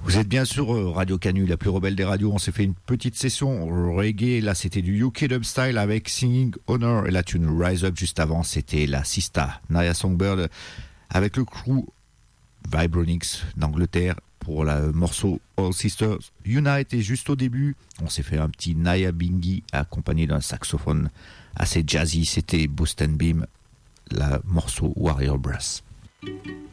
Vous êtes bien sur Radio Canu, la plus rebelle des radios. On s'est fait une petite session reggae. Là, c'était du UK Dub Style avec Singing Honor. Et la tune Rise Up juste avant, c'était la Sista, Naya Songbird, avec le crew Vibronix d'Angleterre pour le morceau All Sisters Unite. Et juste au début, on s'est fait un petit Naya Bingi accompagné d'un saxophone assez jazzy. C'était Boost and Beam, le morceau Warrior Brass.